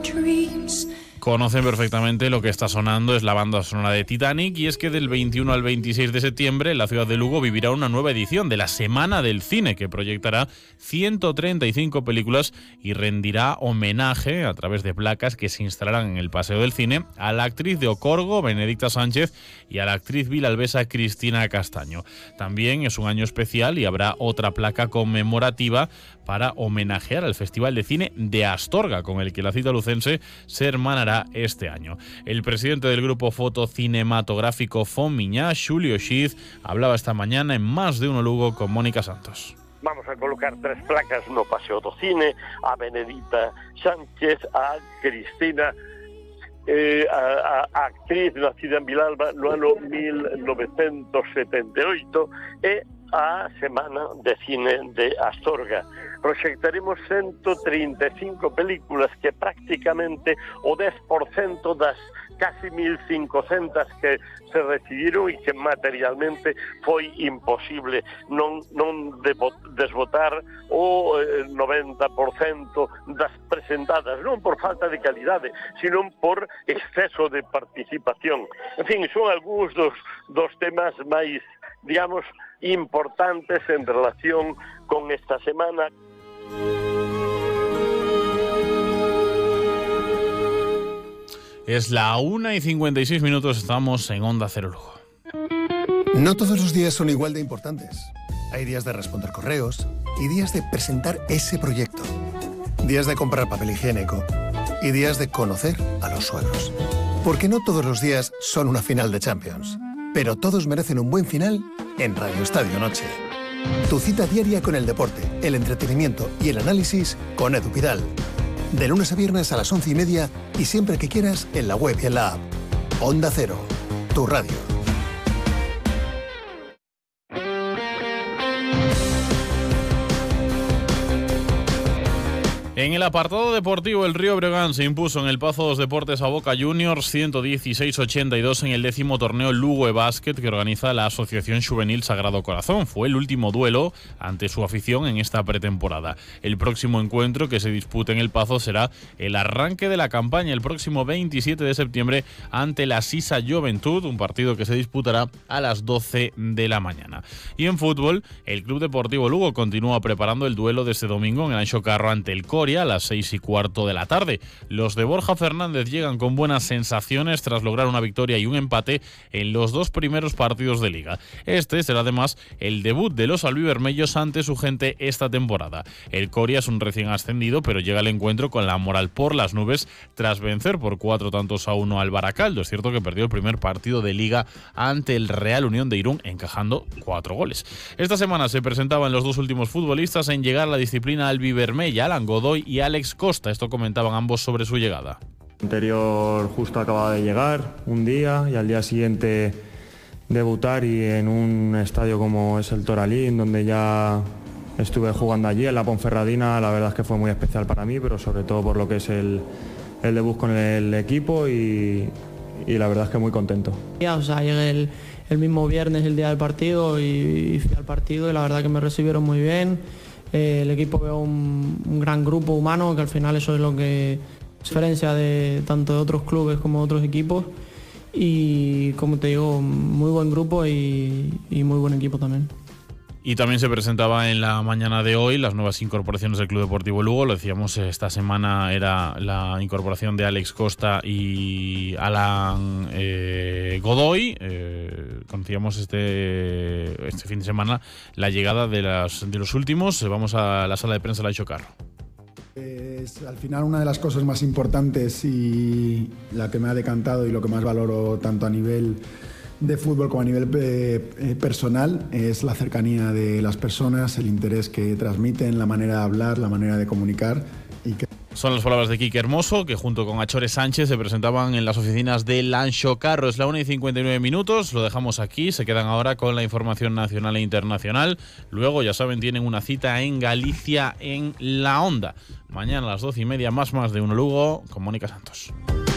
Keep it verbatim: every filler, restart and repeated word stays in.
Conocen perfectamente lo que está sonando, es la banda sonora de Titanic, y es que del veintiuno al veintiséis de septiembre la ciudad de Lugo vivirá una nueva edición de la Semana del Cine, que proyectará ciento treinta y cinco películas y rendirá homenaje a través de placas que se instalarán en el Paseo del Cine a la actriz de Ocorgo, Benedicta Sánchez, y a la actriz vilalbesa Cristina Castaño. También es un año especial y habrá otra placa conmemorativa para homenajear al Festival de Cine de Astorga, con el que la cita lucense se hermanará este año. El presidente del grupo fotocinematográfico Fomiñá, Xulio Xiz, hablaba esta mañana en Más de Uno Lugo con Mónica Santos. Vamos a colocar tres placas no Paseo do Cine, a Benedicta Sánchez, a Cristina, eh, a, a actriz nacida en Vilalba no ano mil novecentos setenta e oito, e a Semana de Cine de Astorga. Proxectaremos ciento treinta e cinco películas, que prácticamente o dez por ciento das casi mil cincocentas que se recibiron e que materialmente foi imposible non, non desbotar o noventa por ciento das presentadas, non por falta de calidade, sino por exceso de participación. En fin, son algúns dos, dos temas máis, digamos, importantes en relación con esta semana. Es la una y cincuenta y seis minutos, estamos en Onda Cero Lugo. No todos los días son igual de importantes. Hay días de responder correos y días de presentar ese proyecto. Días de comprar papel higiénico y días de conocer a los suegros. Porque no todos los días son una final de Champions, pero todos merecen un buen final en Radio Estadio Noche. Tu cita diaria con el deporte, el entretenimiento y el análisis con Edu Pidal. De lunes a viernes a las once y media y siempre que quieras en la web y en la app. Onda Cero, tu radio. En el apartado deportivo, el Río Breogán se impuso en el Pazo dos Deportes a Boca Juniors ciento dieciséis a ochenta y dos en el décimo torneo Lugo e Básquet que organiza la Asociación Juvenil Sagrado Corazón. Fue el último duelo ante su afición en esta pretemporada. El próximo encuentro que se dispute en el Pazo será el arranque de la campaña el próximo veintisiete de septiembre ante la Sisa Juventud, un partido que se disputará a las doce de la mañana. Y en fútbol, el Club Deportivo Lugo continúa preparando el duelo de este domingo en el Anxo Carro ante el Coria a las seis y cuarto de la tarde. Los de Borja Fernández llegan con buenas sensaciones tras lograr una victoria y un empate en los dos primeros partidos de Liga. Este será además el debut de los albivermellos ante su gente esta temporada. El Coria es un recién ascendido, pero llega al encuentro con la moral por las nubes tras vencer por cuatro tantos a uno al Baracaldo. Es cierto que perdió el primer partido de Liga ante el Real Unión de Irún, encajando cuatro goles. Esta semana se presentaban los dos últimos futbolistas en llegar a la disciplina albivermella, Alan Godoy y Alex Costa. Esto comentaban ambos sobre su llegada. El anterior justo acababa de llegar un día y al día siguiente debutar, y en un estadio como es el Toralín, donde ya estuve jugando allí en la Ponferradina, la verdad es que fue muy especial para mí, pero sobre todo por lo que es el, el debut con el equipo, y, y la verdad es que muy contento. Ya, o sea, llegué el, el mismo viernes, el día del partido, y, y fui al partido y la verdad que me recibieron muy bien. Eh, el equipo veo un, un gran grupo humano, que al final eso es lo que diferencia de tanto de otros clubes como de otros equipos, y como te digo, muy buen grupo y, y muy buen equipo también. Y también se presentaba en la mañana de hoy las nuevas incorporaciones del Club Deportivo Lugo. Lo decíamos, esta semana era la incorporación de Alex Costa y Alan eh, Godoy. Eh, conocíamos este, este fin de semana la llegada de, las, de los últimos. Vamos a la sala de prensa de Anxo Carro. Es al final una de las cosas más importantes y la que me ha decantado y lo que más valoro tanto a nivel de fútbol como a nivel eh, personal es la cercanía de las personas, el interés que transmiten, la manera de hablar, la manera de comunicar. Y que... Son las palabras de Quique Hermoso, que junto con Achore Sánchez se presentaban en las oficinas del Anxo Carro. Es la una y cincuenta y nueve minutos, lo dejamos aquí, se quedan ahora con la información nacional e internacional. Luego, ya saben, tienen una cita en Galicia en La Onda. Mañana a las doce y media, más más de Uno Lugo, con Mónica Santos.